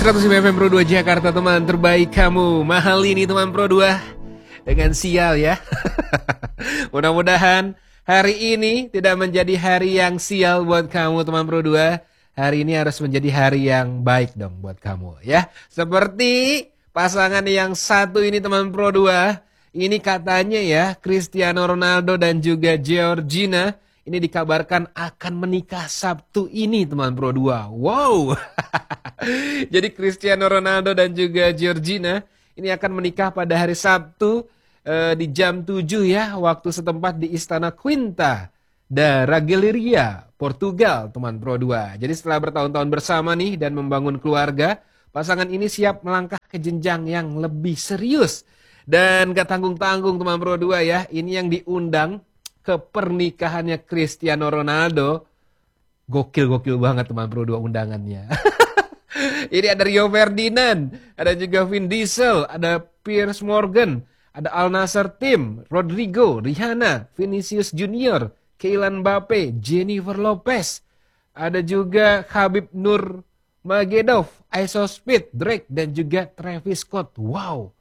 105 FM Pro 2 Jakarta, teman terbaik kamu. Mahal ini teman Pro 2 dengan sial ya. Mudah-mudahan hari ini tidak menjadi hari yang sial buat kamu teman Pro 2. Hari ini harus menjadi hari yang baik dong buat kamu ya. Seperti pasangan yang satu ini teman Pro 2. Ini katanya ya, Cristiano Ronaldo dan juga Georgina ini dikabarkan akan menikah Sabtu ini teman Pro 2. Wow. Jadi Cristiano Ronaldo dan juga Georgina ini akan menikah pada hari Sabtu di jam 7 ya, waktu setempat di Istana Quinta da Rageleria, Portugal teman Pro 2. Jadi setelah bertahun-tahun bersama nih dan membangun keluarga, pasangan ini siap melangkah ke jenjang yang lebih serius. Dan gak tanggung-tanggung teman Pro 2 ya, ini yang diundang ke pernikahannya Cristiano Ronaldo. Gokil-gokil banget teman Pro 2 undangannya. Ini ada Rio Ferdinand, ada juga Vin Diesel, ada Piers Morgan, ada Al Nassr Tim, Rodrigo, Rihanna, Vinicius Junior, Kylian Mbappe, Jennifer Lopez, ada juga Khabib Nurmagomedov, Isospeed, Drake, dan juga Travis Scott. Wow,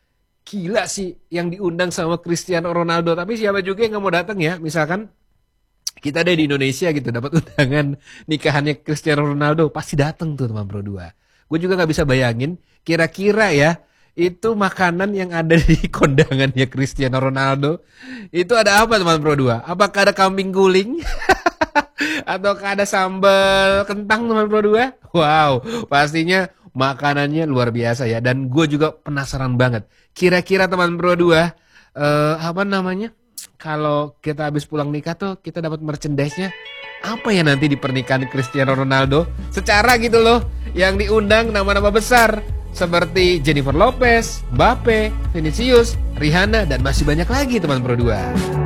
gila sih yang diundang sama Cristiano Ronaldo. Tapi siapa juga yang gak mau datang ya, misalkan kita ada di Indonesia gitu, dapat undangan nikahannya Cristiano Ronaldo, pasti datang tuh teman Pro 2. Gue juga gak bisa bayangin, kira-kira ya, itu makanan yang ada di kondangannya Cristiano Ronaldo, itu ada apa teman Pro 2? Apakah ada kambing guling? Ataukah ada sambal kentang teman Pro 2? Wow, pastinya makanannya luar biasa ya. Dan gue juga penasaran banget, kira-kira teman Pro 2, apa namanya? Kalau kita habis pulang nikah tuh kita dapat merchandise-nya apa ya nanti di pernikahan Cristiano Ronaldo? Secara gitu loh, yang diundang nama-nama besar seperti Jennifer Lopez, Mbappe, Vinicius, Rihanna, dan masih banyak lagi teman Pro 2.